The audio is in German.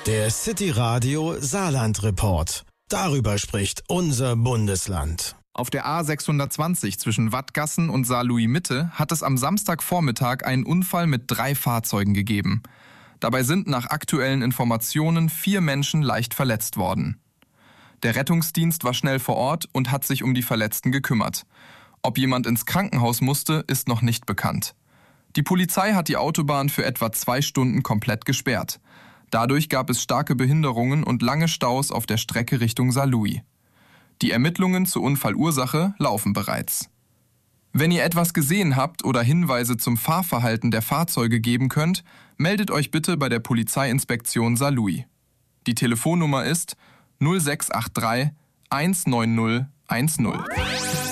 Der City Radio Saarland Report. Darüber spricht unser Bundesland. Auf der A620 zwischen Wattgassen und Saarlouis-Mitte hat es am Samstagvormittag einen Unfall mit 3 Fahrzeugen gegeben. Dabei sind nach aktuellen Informationen 4 Menschen leicht verletzt worden. Der Rettungsdienst war schnell vor Ort und hat sich um die Verletzten gekümmert. Ob jemand ins Krankenhaus musste, ist noch nicht bekannt. Die Polizei hat die Autobahn für etwa 2 Stunden komplett gesperrt. Dadurch gab es starke Behinderungen und lange Staus auf der Strecke Richtung Saarlouis. Die Ermittlungen zur Unfallursache laufen bereits. Wenn ihr etwas gesehen habt oder Hinweise zum Fahrverhalten der Fahrzeuge geben könnt, meldet euch bitte bei der Polizeiinspektion Saarlouis. Die Telefonnummer ist 0683 190 10.